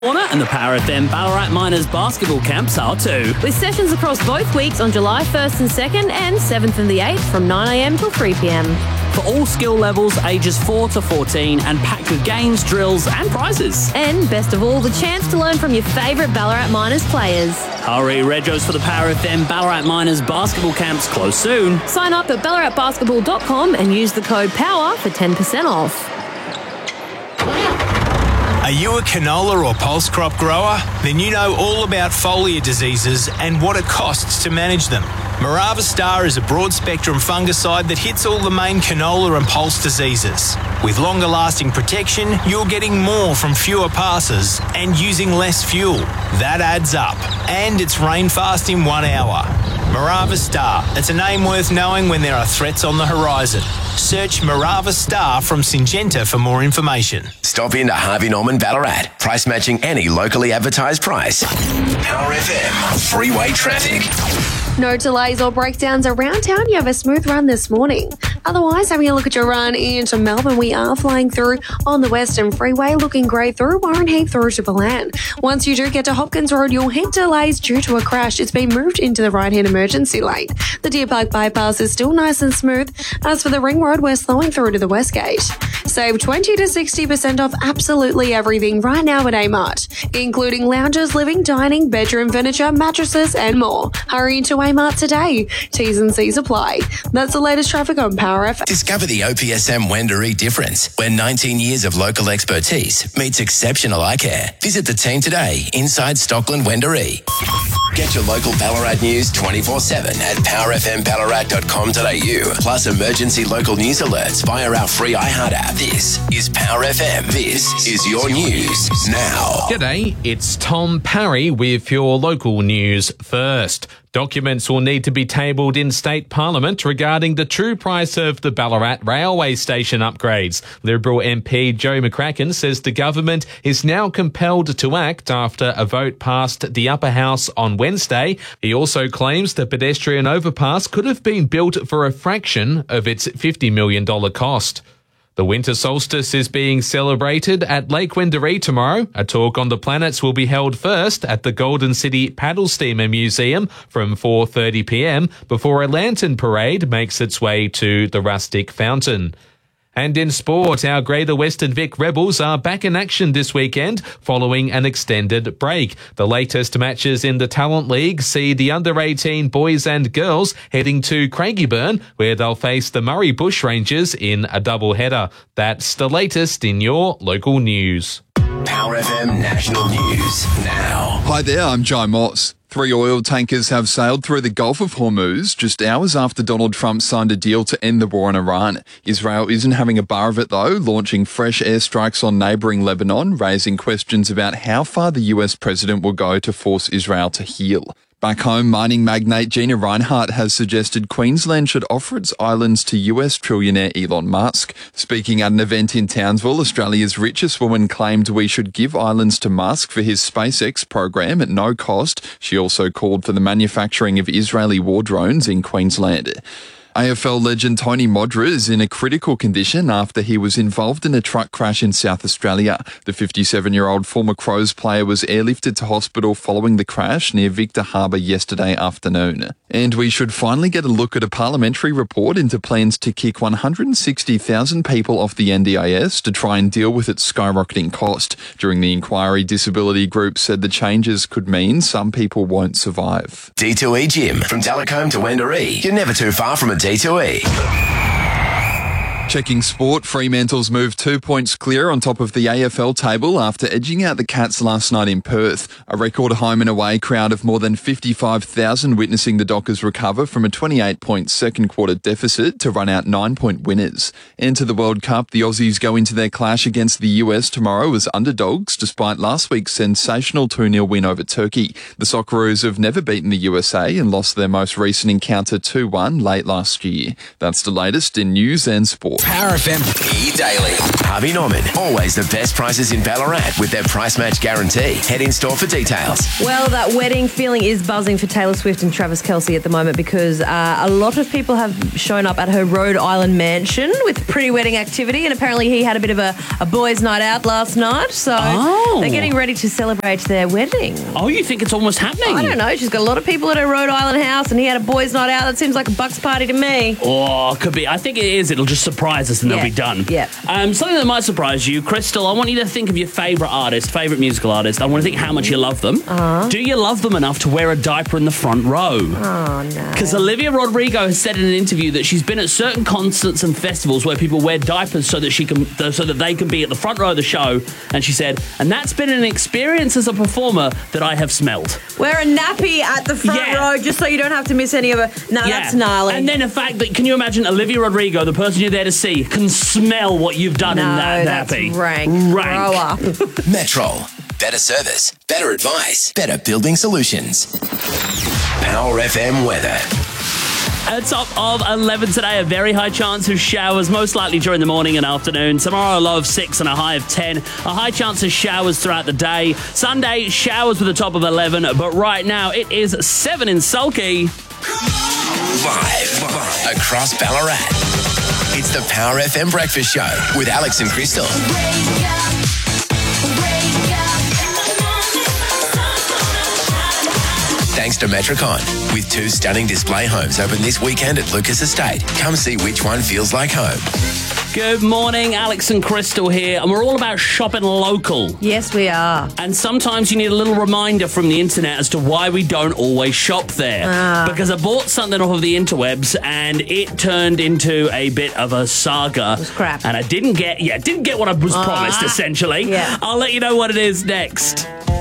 And the Power FM Ballarat Miners basketball camps are too. With sessions across both weeks on July 1st and 2nd and 7th and the 8th from 9am till 3pm. For all skill levels, ages 4 to 14 and packed with games, drills and prizes. And best of all, the chance to learn from your favourite Ballarat Miners players. Hurry, Regos, for the Power FM Ballarat Miners basketball camps close soon. Sign up at ballaratbasketball.com and use the code POWER for 10% off. Are you a canola or pulse crop grower? Then you know all about foliar diseases and what it costs to manage them. Morava Star is a broad-spectrum fungicide that hits all the main canola and pulse diseases. With longer-lasting protection, you're getting more from fewer passes and using less fuel. That adds up. And it's rain-fast in 1 hour. Morava Star. It's a name worth knowing when there are threats on the horizon. Search Morava Star from Syngenta for more information. Stop into Harvey Norman Ballarat. Price matching any locally advertised price. Power FM. Freeway traffic. No delays or breakdowns around town. You have a smooth run this morning. Otherwise, having a look at your run into Melbourne, we are flying through on the Western Freeway, looking great through Warren Heath through to Balan. Once you do get to Hopkins Road, you'll hit delays due to a crash. It's been moved into the right-hand emergency lane. The Deer Park bypass is still nice and smooth. As for the Ring Road, we're slowing through to the West Gate. Save 20 to 60% off absolutely everything right now at Amart, including lounges, living, dining, bedroom furniture, mattresses, and more. Hurry into Amart today. T's and C's apply. That's the latest traffic on Power FM. Discover the OPSM Wendouree difference, where 19 years of local expertise meets exceptional eye care. Visit the team today inside Stockland Wendouree. Get your local Ballarat news 24/7 at powerfmballarat.com.au. Plus emergency local news alerts via our free iHeart app. This is Power FM. This is your news now. G'day, it's Tom Parry with your local news first. Documents will need to be tabled in State Parliament regarding the true price of the Ballarat railway station upgrades. Liberal MP Joe McCracken says the government is now compelled to act after a vote passed the Upper House on Wednesday. He also claims the pedestrian overpass could have been built for a fraction of its $50 million cost. The winter solstice is being celebrated at Lake Wendouree tomorrow. A talk on the planets will be held first at the Golden City Paddle Steamer Museum from 4:30pm before a lantern parade makes its way to the Rustic Fountain. And in sport, our Greater Western Vic Rebels are back in action this weekend following an extended break. The latest matches in the Talent League see the under-18 boys and girls heading to Craigieburn, where they'll face the Murray Bushrangers in a doubleheader. That's the latest in your local news. Power FM National News now. Hi there, I'm Joe Moss. 3 oil tankers have sailed through the Gulf of Hormuz just hours after Donald Trump signed a deal to end the war in Iran. Israel isn't having a bar of it though, launching fresh airstrikes on neighbouring Lebanon, raising questions about how far the US president will go to force Israel to heal. Back home, mining magnate Gina Rinehart has suggested Queensland should offer its islands to US trillionaire Elon Musk. Speaking at an event in Townsville, Australia's richest woman claimed we should give islands to Musk for his SpaceX program at no cost. She also called for the manufacturing of Israeli war drones in Queensland. AFL legend Tony Modra is in a critical condition after he was involved in a truck crash in South Australia. The 57-year-old former Crows player was airlifted to hospital following the crash near Victor Harbour yesterday afternoon. And we should finally get a look at a parliamentary report into plans to kick 160,000 people off the NDIS to try and deal with its skyrocketing cost. During the inquiry, disability groups said the changes could mean some people won't survive. D2E Gym. From Telecombe to Wendouree. You're never too far from a D2E. Checking sport, Fremantle's moved 2 points clear on top of the AFL table after edging out the Cats last night in Perth. A record home and away crowd of more than 55,000 witnessing the Dockers recover from a 28-point second quarter deficit to run out 9-point winners. And to the World Cup, the Aussies go into their clash against the US tomorrow as underdogs despite last week's sensational 2-0 win over Turkey. The Socceroos have never beaten the USA and lost their most recent encounter 2-1 late last year. That's the latest in news and sport. Power FM E-Daily. Harvey Norman. Always the best prices in Ballarat with their price match guarantee. Head in store for details. Well, that wedding feeling is buzzing for Taylor Swift and Travis Kelce at the moment because a lot of people have shown up at her Rhode Island mansion with pre-wedding activity, and apparently he had a bit of a boys' night out last night, so they're getting ready to celebrate their wedding. Oh, you think it's almost happening? I don't know. She's got a lot of people at her Rhode Island house, and he had a boys' night out. That seems like a Bucks party to me. Oh, could be. I think it is. It'll just surprise us and they'll be done. Yeah. Something that might surprise you, Crystal, I want you to think of your favourite artist, favourite musical artist. I want to think how much you love them. Do you love them enough to wear a diaper in the front row? Oh, no. Because Olivia Rodrigo has said in an interview that she's been at certain concerts and festivals where people wear diapers so that they can be at the front row of the show. And she said, and that's been an experience as a performer that I have smelled. Wear a nappy at the front row just so you don't have to miss any of it. No, that's gnarly. And then the fact that, can you imagine Olivia Rodrigo, the person you're there to see, can smell what you've done in that nappy? Rank. Grow up. Metrol. Better service, better advice, better building solutions. Power FM weather. At top of 11 today, a very high chance of showers, most likely during the morning and afternoon. Tomorrow, a low of 6 and a high of 10. A high chance of showers throughout the day. Sunday, showers with a top of 11. But right now, it is 7 in Sulky. Live across Ballarat. It's the Power FM Breakfast Show with Alex and Crystal. Thanks to Metricon, with 2 stunning display homes open this weekend at Lucas Estate. Come see which one feels like home. Good morning, Alex and Crystal here, and we're all about shopping local. Yes, we are. And sometimes you need a little reminder from the internet as to why we don't always shop there. Because I bought something off of the interwebs and it turned into a bit of a saga. It was crap. And I didn't get what I was promised, essentially. Yeah. I'll let you know what it is next.